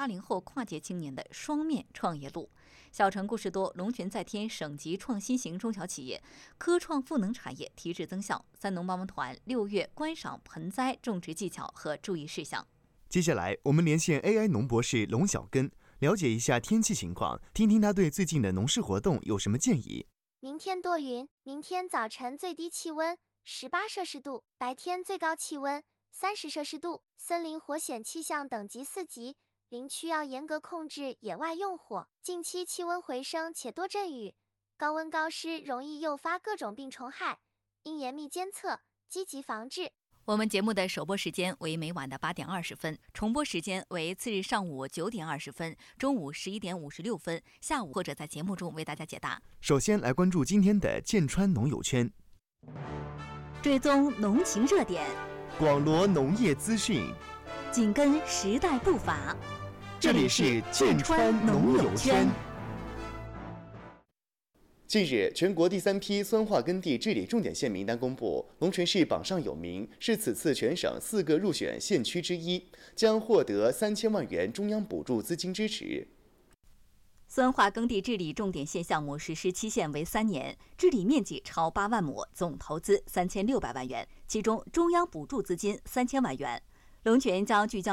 80后跨界青年的双面创业路。小城故事多，龙泉在天省级创新型中小企业，科创赋能产业提质增效。三农帮帮团6月观赏盆栽种植技巧和注意事项。 接下来，我们连线 AI 农博士龙小根，了解一下天气情况，听听他对最近的农事活动有什么建议。 明天多云，明天早晨最低气温18摄氏度，白天最高气温30摄氏度，森林火险气象等级4级，林区要严格控制野外用火。近期气温回升且多阵雨，高温高湿容易诱发各种病虫害，应严密监测，积极防治。 我们节目的首播时间为每晚的8点20分，重播时间为次日上午9点20分、中午11点56分，下午或者在节目中为大家解答。 首先来关注今天的剑川农友圈， 追踪农情热点， 广罗农业资讯， 紧跟时代步伐。 这里是剑川农友圈。近日，全国第3批酸化耕地治理重点县名单公布，龙泉市榜上有名，是此次全省4个入选县区之一，将获得3000万元中央补助资金支持。 酸化耕地治理重点县项目实施期限为3年，治理面积超8万亩，总投资3600万元，其中中央补助资金3000万元。龙泉将聚焦